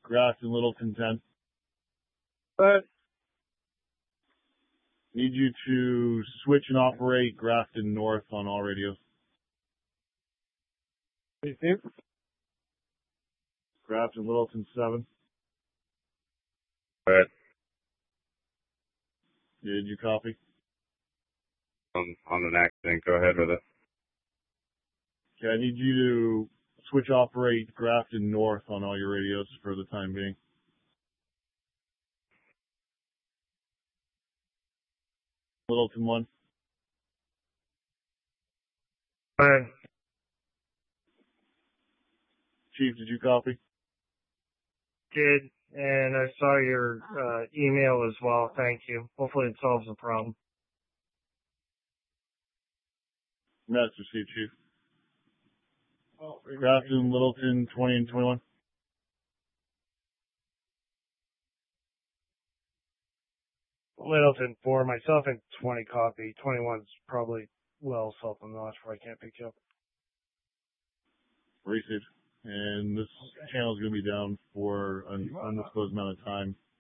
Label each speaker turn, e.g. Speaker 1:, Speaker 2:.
Speaker 1: Grafton Littleton 10.
Speaker 2: But
Speaker 1: Need you to switch and operate Grafton North on all radios.
Speaker 2: receive.
Speaker 1: Grafton Littleton 7.
Speaker 3: Go ahead.
Speaker 1: Did you copy?
Speaker 3: On an accident, go ahead with it.
Speaker 1: Okay, I need you to switch operate Grafton North on all your radios for the time being. Littleton 1.
Speaker 2: Go ahead.
Speaker 1: Chief, did you copy?
Speaker 2: Did, and I saw your email as well. Thank you. Hopefully it solves the problem.
Speaker 1: Message received, Chief. Grafton, Littleton 20 and 21.
Speaker 2: Littleton 4, myself and 20 copy. 21's probably well self-notched where I can't pick you up.
Speaker 1: Received. And this channel is going to be down for an undisclosed amount of time.